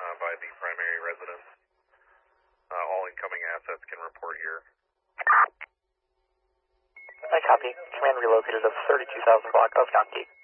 by the primary residence. All incoming assets can report here. I copy. Command relocated of 32,000 block of Yankee.